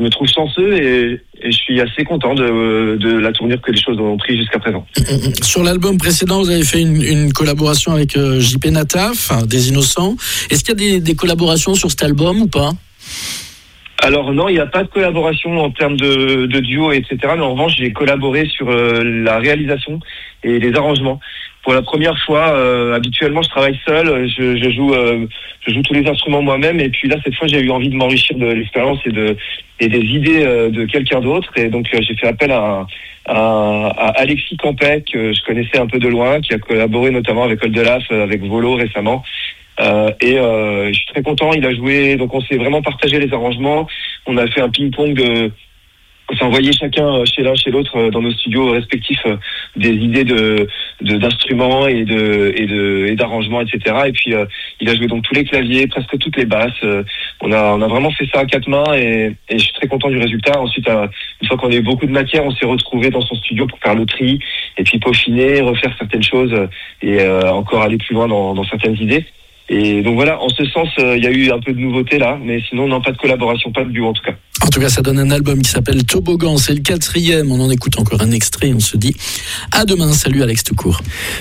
me trouve chanceux et je suis assez content de la tournure que les choses ont pris jusqu'à présent. Sur l'album précédent, vous avez fait une collaboration avec JP Nataf, des Innocents. Est-ce qu'il y a des collaborations sur cet album ou pas ? Alors non, il n'y a pas de collaboration en termes de duo, etc. Mais en revanche, j'ai collaboré sur la réalisation et les arrangements. Pour la première fois, habituellement, je travaille seul, je joue tous les instruments moi-même. Et puis là, cette fois, j'ai eu envie de m'enrichir de l'expérience et des idées de quelqu'un d'autre. Et donc, j'ai fait appel à Alexis Campet, que je connaissais un peu de loin, qui a collaboré notamment avec Oldelaf, avec Volo récemment. Je suis très content, il a joué, donc on s'est vraiment partagé les arrangements, on a fait un ping-pong on s'est envoyé chacun chez l'un chez l'autre dans nos studios respectifs des idées d'instruments et d'arrangements, etc. Et puis il a joué donc tous les claviers, presque toutes les basses. On a vraiment fait ça à quatre mains et je suis très content du résultat. Ensuite, une fois qu'on a eu beaucoup de matière, on s'est retrouvés dans son studio pour faire le tri et puis peaufiner, refaire certaines choses et encore aller plus loin dans certaines idées. Et donc voilà, en ce sens, il y a eu un peu de nouveauté là, mais sinon, non, pas de collaboration, pas de duo en tout cas. En tout cas, ça donne un album qui s'appelle Toboggan, c'est le 4e, on en écoute encore un extrait, on se dit à demain. Salut Alex Toucourt.